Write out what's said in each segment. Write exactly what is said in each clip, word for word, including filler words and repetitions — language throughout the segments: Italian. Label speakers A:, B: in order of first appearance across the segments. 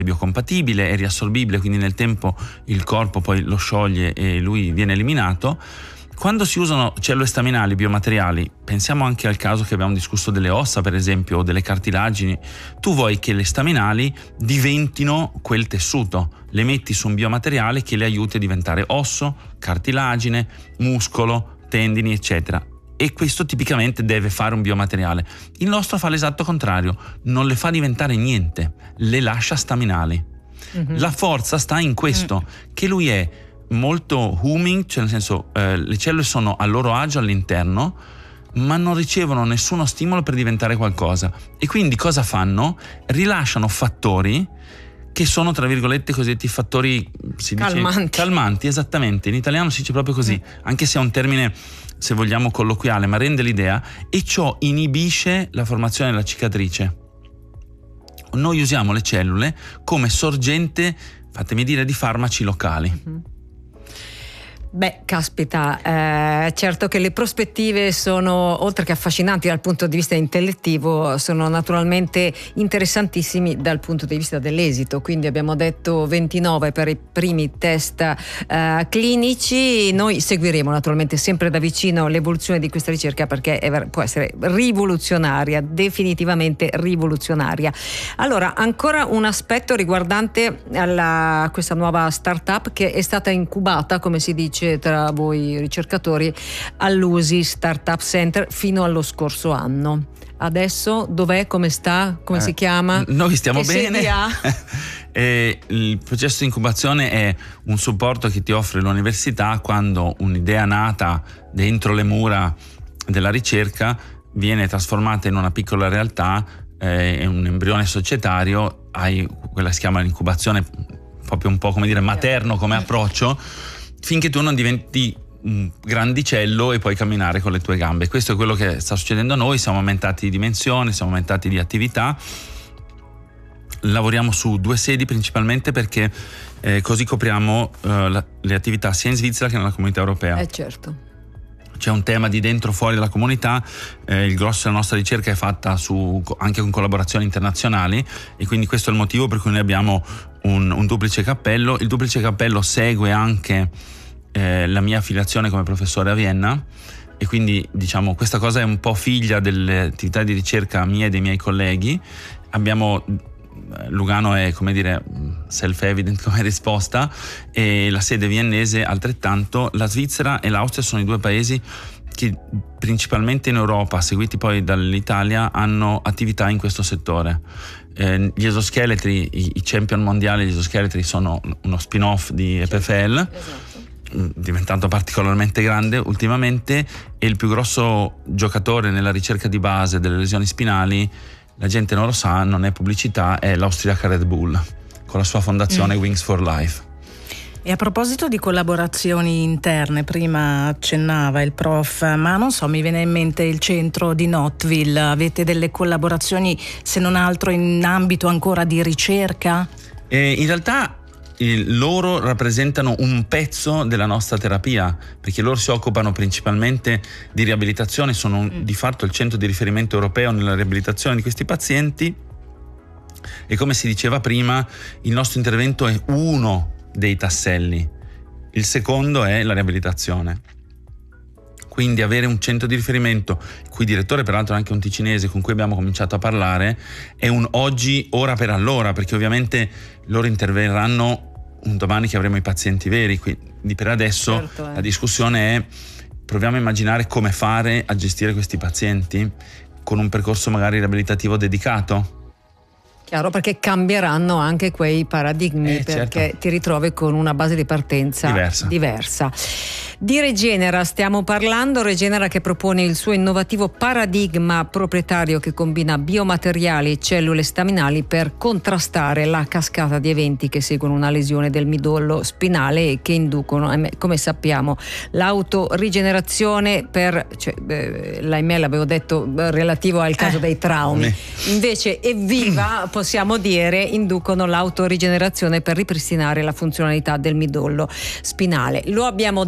A: biocompatibile, è riassorbibile, quindi nel tempo il corpo poi lo scioglie e lui viene eliminato. Quando si usano cellule staminali biomateriali, pensiamo anche al caso che abbiamo discusso delle ossa per esempio o delle cartilagini, tu vuoi che le staminali diventino quel tessuto, le metti su un biomateriale che le aiuti a diventare osso, cartilagine, muscolo, tendini eccetera, e questo tipicamente deve fare un biomateriale. Il nostro fa l'esatto contrario, non le fa diventare niente, le lascia staminali. Mm-hmm. La forza sta in questo, mm. che lui è molto homing, cioè nel senso eh, le cellule sono a loro agio all'interno ma non ricevono nessuno stimolo per diventare qualcosa, e quindi cosa fanno? Rilasciano fattori che sono tra virgolette cosiddetti fattori si dice,
B: calmanti.
A: calmanti, esattamente, in italiano si dice proprio così, mm. anche se è un termine se vogliamo colloquiale, ma rende l'idea, e ciò inibisce la formazione della cicatrice. Noi usiamo le cellule come sorgente, fatemi dire, di farmaci locali.
B: Mm-hmm. Beh, caspita, eh, certo che le prospettive sono, oltre che affascinanti dal punto di vista intellettivo, sono naturalmente interessantissimi dal punto di vista dell'esito. Quindi abbiamo detto ventinove per i primi test eh, clinici. Noi seguiremo naturalmente sempre da vicino l'evoluzione di questa ricerca, perché è, può essere rivoluzionaria, definitivamente rivoluzionaria. Allora, ancora un aspetto riguardante alla, questa nuova startup che è stata incubata, come si dice tra voi ricercatori, all'U S I Startup Center fino allo scorso anno. Adesso dov'è? Come sta? Come eh, si chiama?
A: Noi stiamo
B: che
A: bene. E il processo di incubazione è un supporto che ti offre l'università quando un'idea nata dentro le mura della ricerca viene trasformata in una piccola realtà, eh, un embrione societario. Hai quella che si chiama l'incubazione, proprio un po' come dire materno come approccio, finché tu non diventi un grandicello e puoi camminare con le tue gambe. Questo è quello che sta succedendo a noi. Siamo aumentati di dimensione, siamo aumentati di attività, lavoriamo su due sedi principalmente perché eh, così copriamo eh, la, le attività sia in Svizzera che nella comunità europea.
B: Eh certo.
A: C'è un tema di dentro fuori della comunità, eh, il grosso della nostra ricerca è fatta su, anche con collaborazioni internazionali, e quindi questo è il motivo per cui noi abbiamo un, un duplice cappello. Il duplice cappello segue anche eh, la mia affiliazione come professore a Vienna, e quindi diciamo questa cosa è un po' figlia delle attività di ricerca mia e dei miei colleghi. Abbiamo Lugano è, come dire, self-evident come risposta, e la sede viennese altrettanto. La Svizzera e l'Austria sono i due paesi che principalmente in Europa, seguiti poi dall'Italia, hanno attività in questo settore. Eh, gli esoscheletri, i, i champion mondiali degli esoscheletri sono uno spin-off di E P F L, esatto, diventato particolarmente grande ultimamente, e il più grosso giocatore nella ricerca di base delle lesioni spinali, la gente non lo sa, non è pubblicità, è l'austriaca Red Bull con la sua fondazione mm. Wings for Life.
C: E a proposito di collaborazioni interne, prima accennava il prof, ma non so, mi viene in mente il centro di Knotteville. Avete delle collaborazioni, se non altro in ambito ancora di ricerca? Eh,
A: in realtà eh, loro rappresentano un pezzo della nostra terapia, perché loro si occupano principalmente di riabilitazione, sono mm. di fatto il centro di riferimento europeo nella riabilitazione di questi pazienti, e come si diceva prima il nostro intervento è uno dei tasselli, il secondo è la riabilitazione. Quindi avere un centro di riferimento, il cui direttore peraltro è anche un ticinese con cui abbiamo cominciato a parlare, è un oggi, ora per allora, perché ovviamente loro interverranno un domani che avremo i pazienti veri, quindi per adesso certo, eh. la discussione è: proviamo a immaginare come fare a gestire questi pazienti con un percorso magari riabilitativo dedicato.
B: Chiaro, perché cambieranno anche quei paradigmi,
A: eh,
B: perché
A: certo.
B: ti ritrovi con una base di partenza
A: diversa.
B: diversa. Di Regenera stiamo parlando, Regenera che propone il suo innovativo paradigma proprietario che combina biomateriali e cellule staminali per contrastare la cascata di eventi che seguono una lesione del midollo spinale e che inducono, come sappiamo, l'autorigenerazione per, cioè, eh, l'ahimè l'avevo detto relativo al caso eh. dei traumi, invece evviva possiamo dire inducono l'autorigenerazione per ripristinare la funzionalità del midollo spinale. Lo abbiamo detto e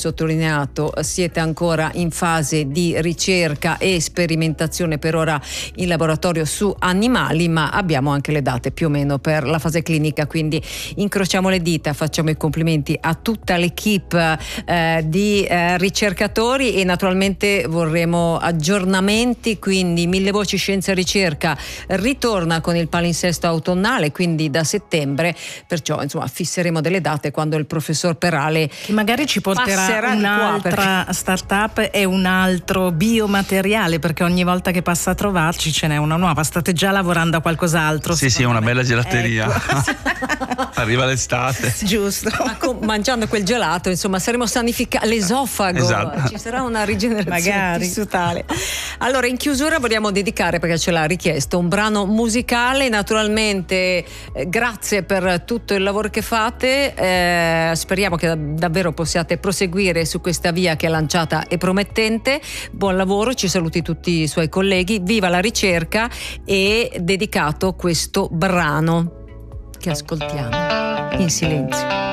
B: sottolineato, siete ancora in fase di ricerca e sperimentazione per ora in laboratorio su animali, ma abbiamo anche le date più o meno per la fase clinica, quindi incrociamo le dita, facciamo i complimenti a tutta l'equipe eh, di eh, ricercatori e naturalmente vorremmo aggiornamenti, quindi Mille Voci Scienza e Ricerca ritorna con il palinsesto autunnale, quindi da settembre, perciò insomma fisseremo delle date quando il professor Perale
C: che magari ci porterà un'altra perché... startup e un altro biomateriale, perché ogni volta che passa a trovarci ce n'è una nuova. State già lavorando a qualcos'altro?
A: Sì, sì, una
C: me.
A: bella gelateria. Ecco. Arriva l'estate.
C: Giusto.
B: Ma mangiando quel gelato, insomma, saremo sanificati l'esofago.
A: Esatto.
B: Ci sarà una rigenerazione
C: magari
B: tissutale. Allora, in chiusura vogliamo dedicare, perché ce l'ha richiesto, un brano musicale. Naturalmente eh, grazie per tutto il lavoro che fate, eh, speriamo che davvero possiate proseguire su questa via che è lanciata e promettente. Buon lavoro, ci saluti tutti i suoi colleghi, viva la ricerca, e dedicato questo brano che ascoltiamo in silenzio.